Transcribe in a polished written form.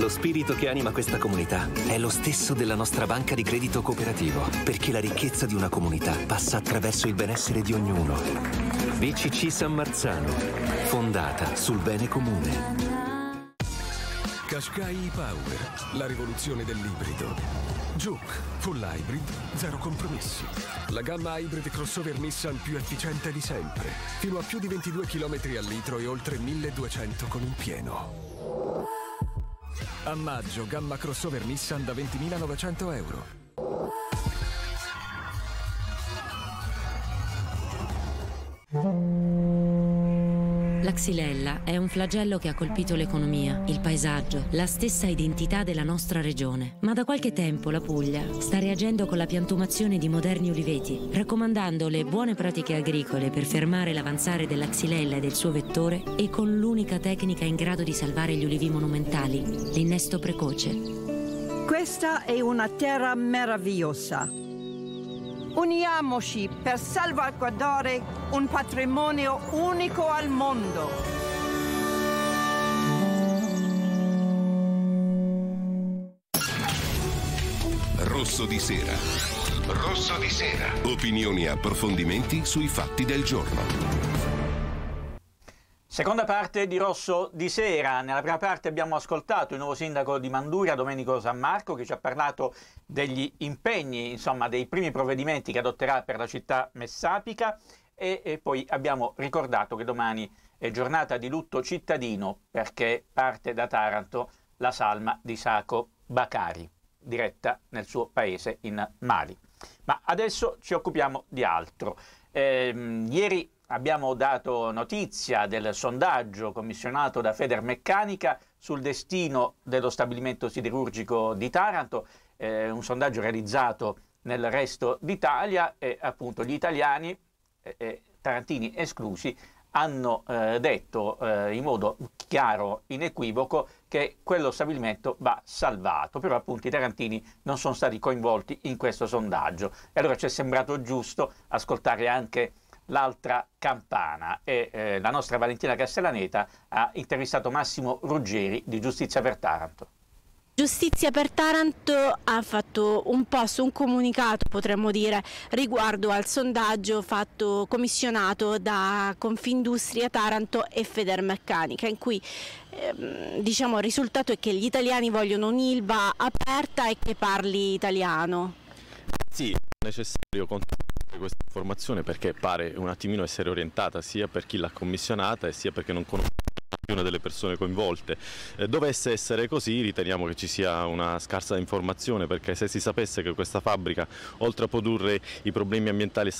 Lo spirito che anima questa comunità è lo stesso della nostra banca di credito cooperativo, perché la ricchezza di una comunità passa attraverso il benessere di ognuno. BCC San Marzano, fondata sul bene comune. Qashqai e-Power, la rivoluzione dell'ibrido. Juke, full hybrid, zero compromessi. La gamma hybrid crossover Nissan più efficiente di sempre. Fino a più di 22 km al litro e oltre 1200 con un pieno. A maggio, gamma crossover Nissan da 20.900 euro. La xylella è un flagello che ha colpito l'economia, il paesaggio, la stessa identità della nostra regione. Ma da qualche tempo la Puglia sta reagendo con la piantumazione di moderni uliveti, raccomandando le buone pratiche agricole per fermare l'avanzare della xylella e del suo vettore e con l'unica tecnica in grado di salvare gli ulivi monumentali, l'innesto precoce. Questa è una terra meravigliosa. Uniamoci per salvaguardare un patrimonio unico al mondo. Rosso di sera. Rosso di sera. Opinioni e approfondimenti sui fatti del giorno. Seconda parte di Rosso di Sera. Nella prima parte abbiamo ascoltato il nuovo sindaco di Manduria, Domenico San Marco, che ci ha parlato degli impegni, insomma, dei primi provvedimenti che adotterà per la città messapica e poi abbiamo ricordato che domani è giornata di lutto cittadino perché parte da Taranto la salma di Sacco Bakari, diretta nel suo paese in Mali. Ma adesso ci occupiamo di altro. Ieri abbiamo dato notizia del sondaggio commissionato da Federmeccanica sul destino dello stabilimento siderurgico di Taranto, un sondaggio realizzato nel resto d'Italia e appunto gli italiani, tarantini esclusi, hanno detto in modo chiaro, inequivoco, che quello stabilimento va salvato, però appunto i tarantini non sono stati coinvolti in questo sondaggio e allora ci è sembrato giusto ascoltare anche l'altra campana e la nostra Valentina Castellaneta ha intervistato Massimo Ruggeri di Giustizia per Taranto. Giustizia per Taranto ha fatto un post, un comunicato potremmo dire, riguardo al sondaggio fatto commissionato da Confindustria Taranto e Federmeccanica, in cui diciamo il risultato è che gli italiani vogliono un'Ilva aperta e che parli italiano. Sì, è necessario controllare questa informazione perché pare un attimino essere orientata sia per chi l'ha commissionata e sia perché non conosce una delle persone coinvolte. Dovesse essere così, riteniamo che ci sia una scarsa informazione, perché se si sapesse che questa fabbrica, oltre a produrre i problemi ambientali